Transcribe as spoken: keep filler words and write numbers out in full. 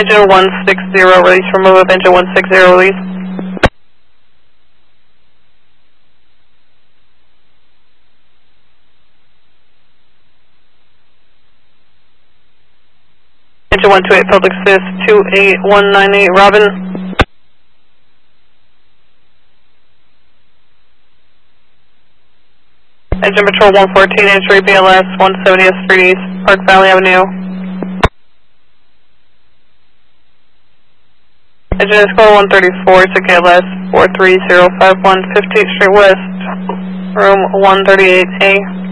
Engine one sixty, release, remove of engine one sixty, release. Engine one two eight, public assist, two eight one nine eight, Robin. Engine Patrol one fourteen, entry B L S one seventy S three East, Park Valley Avenue. Engine Escort one thirty-four, to K L S four three zero five one, fifteenth Street West, room one thirty-eight A.